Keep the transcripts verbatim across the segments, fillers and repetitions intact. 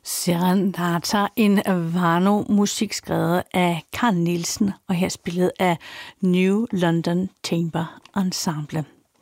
Serenata Invano, musik skrevet af Carl Nielsen og her spillet af New London Chamber Ensemble.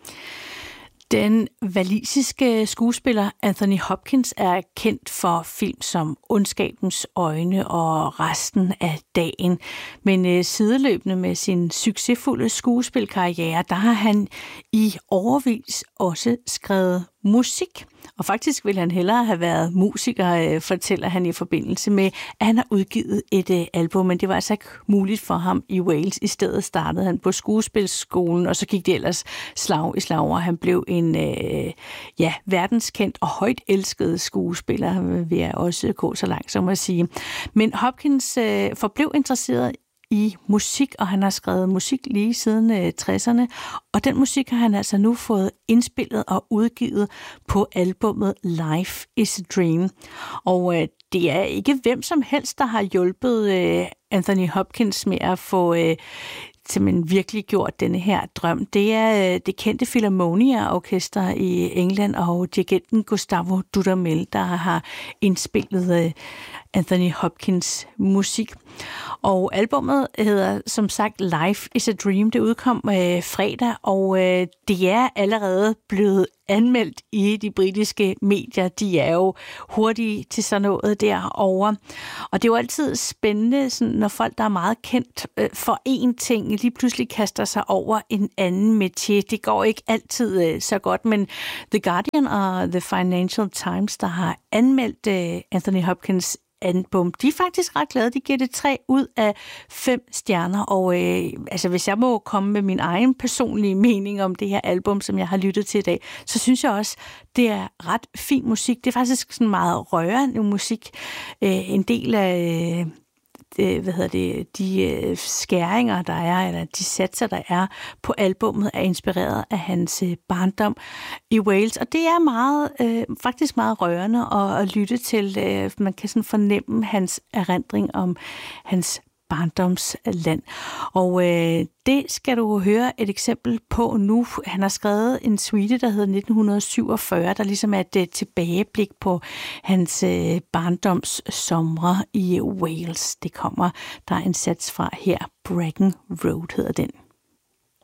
Den walisiske skuespiller Anthony Hopkins er kendt for film som Ondskabens øjne og Resten af dagen. Men øh, sideløbende med sin succesfulde skuespilkarriere, der har han i årevis også skrevet musik. Og faktisk ville han hellere have været musiker, fortæller han i forbindelse med, at han har udgivet et album, men det var altså ikke muligt for ham i Wales. I stedet startede han på skuespilsskolen, og så gik det ellers slag i slag, og han blev en øh, ja, verdenskendt og højt elsket skuespiller, vil jeg også gå så langt som at sige. Men Hopkins øh, forblev interesseret i musik, og han har skrevet musik lige siden øh, tresserne, og den musik har han altså nu fået indspillet og udgivet på albummet Life is a Dream. Og øh, det er ikke hvem som helst, der har hjulpet øh, Anthony Hopkins med at få øh, simpelthen virkelig gjort denne her drøm. Det er øh, det kendte Philharmonia-orkester i England og dirigenten Gustavo Dudamel, der har indspillet øh, Anthony Hopkins musik. Og albummet hedder som sagt Life is a Dream. Det udkom øh, fredag, og øh, det er allerede blevet anmeldt i de britiske medier. De er jo hurtige til sådan noget derovre. Og det er jo altid spændende, sådan, når folk, der er meget kendt øh, for én ting, lige pludselig kaster sig over en anden métier. Det går ikke altid øh, så godt, men The Guardian og The Financial Times, der har anmeldt øh, Anthony Hopkins album, de er faktisk ret glade. De giver det tre ud af fem stjerner, og øh, altså, hvis jeg må komme med min egen personlige mening om det her album, som jeg har lyttet til i dag, så synes jeg også, det er ret fin musik. Det er faktisk sådan meget rørende musik. Øh, en del af øh, det, hvad hedder det, de øh, skæringer, der er, eller de satser, der er på albummet, er inspireret af hans øh, barndom i Wales. Og det er meget, øh, faktisk meget rørende at, at lytte til. Øh, man kan sådan fornemme hans erindring om hans barndomsland. Og øh, det skal du høre et eksempel på nu. Han har skrevet en suite, der hedder nitten syvogfyrre, der ligesom er et tilbageblik på hans øh, barndomssomre i Wales. Det kommer, der er en sats fra her. Bracken Road hedder den.